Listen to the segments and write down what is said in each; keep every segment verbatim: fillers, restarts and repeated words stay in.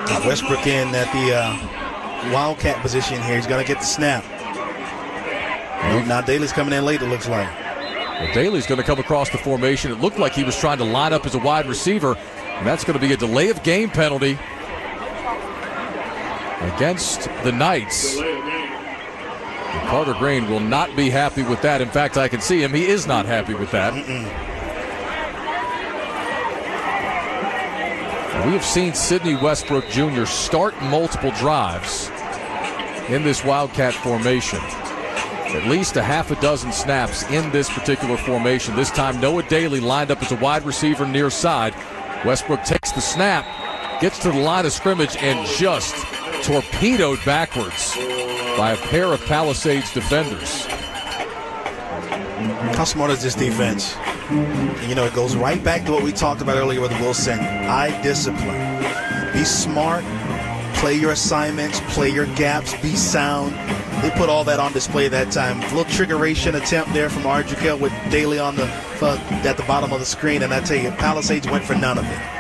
Westbrook in at the uh, Wildcat position here. He's going to get the snap. Now Daly's coming in late, it looks like. Well, Daly's going to come across the formation. It looked like he was trying to line up as a wide receiver, and that's going to be a delay of game penalty against the Knights. And Carter Green will not be happy with that. In fact, I can see him. He is not happy with that. Mm-mm. We have seen Sidney Westbrook Junior start multiple drives in this Wildcat formation. At least a half a dozen snaps in this particular formation. This time, Noah Daly lined up as a wide receiver near side. Westbrook takes the snap, gets to the line of scrimmage, and just torpedoed backwards by a pair of Palisades defenders. How smart is this defense? You know, it goes right back to what we talked about earlier with Wilson. Eye discipline. Be smart. Play your assignments. Play your gaps. Be sound. They put all that on display that time. A little triggeration attempt there from Arjukel with Daly on the uh, at the bottom of the screen, and I tell you, Palisades went for none of it.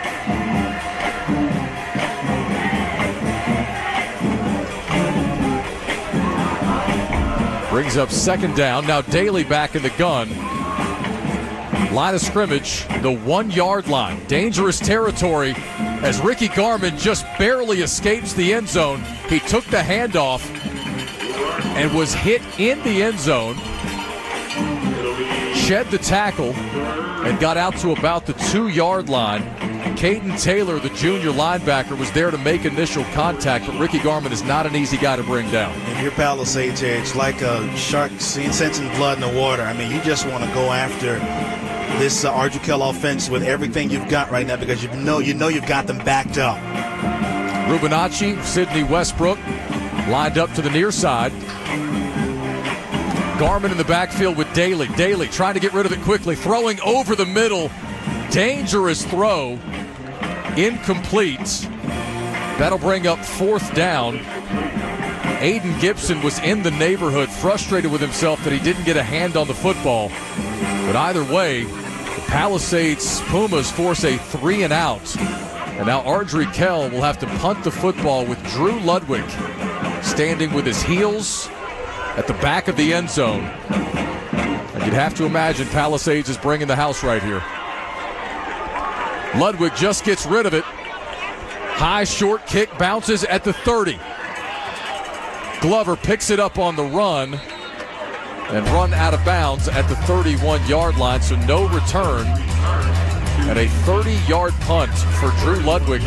Brings up second down. Now Daly back in the gun. Line of scrimmage, the one-yard line. Dangerous territory as Ricky Garman just barely escapes the end zone. He took the handoff and was hit in the end zone, shed the tackle, and got out to about the two-yard line. Caden Taylor, the junior linebacker, was there to make initial contact, but Ricky Garman is not an easy guy to bring down. If you're Palisades here, it's like a shark sensing blood in the water. I mean, you just want to go after this uh, Arjukel offense with everything you've got right now because you know you know you've got them backed up. Rubinacci, Sidney Westbrook, lined up to the near side. Garman in the backfield with Daly. Daly trying to get rid of it quickly, throwing over the middle. Dangerous throw. Incomplete. That'll bring up fourth down. Aiden Gibson was in the neighborhood, frustrated with himself that he didn't get a hand on the football. But either way, the Palisades Pumas force a three and out. And now Ardrey Kell will have to punt the football with Drew Ludwig standing with his heels at the back of the end zone. And you'd have to imagine Palisades is bringing the house right here. Ludwig just gets rid of it. High short kick bounces at the thirty. Glover picks it up on the run and run out of bounds at the thirty-one-yard line, so no return. And a thirty-yard punt for Drew Ludwig.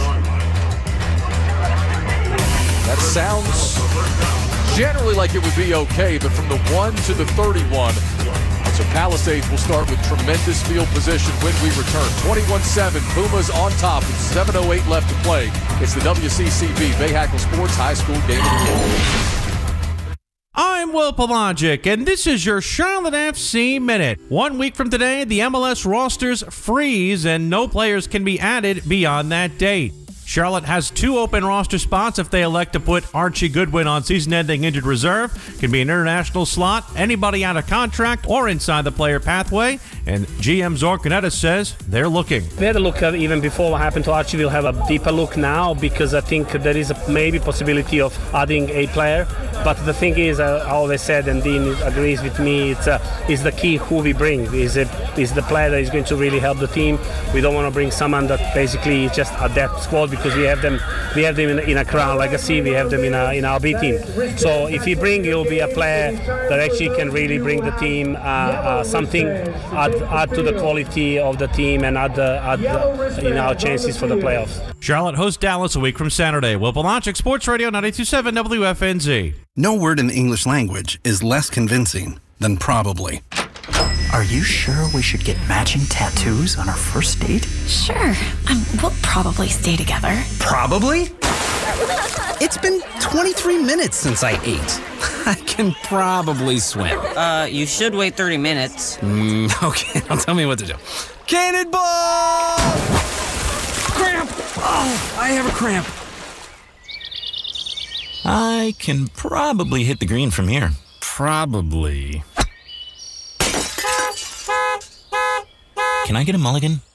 That sounds generally like it would be okay, but from the one to the thirty-one, so Palisades will start with tremendous field position when we return. twenty-one seven, Pumas on top with seven oh eight left to play. It's the W C C B Bahakel Sports High School Game of the Year. I'm Will Pelagic, and this is your Charlotte F C Minute. One week from today, the M L S rosters freeze, and no players can be added beyond that date. Charlotte has two open roster spots if they elect to put Archie Goodwin on season-ending injured reserve. Can be an international slot, anybody out of contract, or inside the player pathway. And G M Zorkaneta says they're looking. We had a look at even before what happened to Archie. We'll have a deeper look now because I think there is a maybe possibility of adding a player. But the thing is, uh, I always said, and Dean agrees with me, it's, uh, it's the key who we bring. Is it is the player that is going to really help the team. We don't want to bring someone that basically is just a depth squad because we have them we have them in, in a Crown Legacy, we have them in a in our B team. So if we bring, it will be a player that actually can really bring the team uh, uh, something, add, add to the quality of the team and add, the, add the, in our chances for the playoffs. Charlotte hosts Dallas a week from Saturday. Will Pelagic, Sports Radio ninety-two point seven W F N Z. No word in the English language is less convincing than probably. Are you sure we should get matching tattoos on our first date? Sure. Um, we'll probably stay together. Probably? It's been twenty-three minutes since I ate. I can probably swim. Uh, you should wait thirty minutes. Mm, okay, now tell me what to do. Cannonball! Cramp! Oh, I have a cramp. I can probably hit the green from here. Probably. Can I get a mulligan?